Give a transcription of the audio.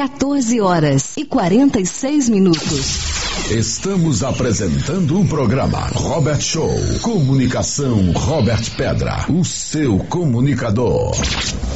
14h46. Estamos apresentando o programa Robert Show. Comunicação Robert Pedra, o seu comunicador.